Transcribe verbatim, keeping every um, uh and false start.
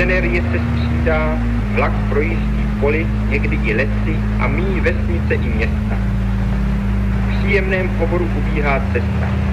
Scenérie se střídá, vlak projíždí poli, někdy i lesy a míjí vesnice i města. V příjemném hovoru ubíhá cesta.